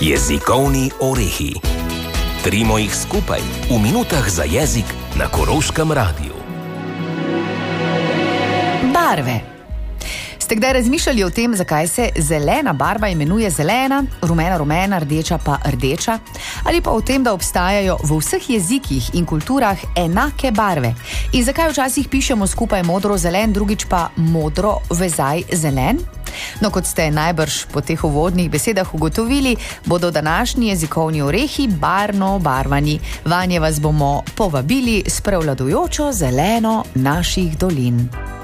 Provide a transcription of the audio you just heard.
Jezikovni orehi. Trimo jih skupaj v minutah za jezik na Koroškem radiju. Barve. Ste kdaj razmišljali o tem, zakaj se zelena barva imenuje zelena, rumena rumena, rdeča pa rdeča? Ali pa o tem, da obstajajo v vseh jezikih in kulturah enake barve? In zakaj včasih pišemo skupaj modro-zelen, drugič pa modro-vezaj-zelen? No, kot ste najbrž po teh uvodnih besedah ugotovili, bodo današnji jezikovni orehi barvno obarvani. Vanje vas bomo povabili s prevladujočo zeleno naših dolin.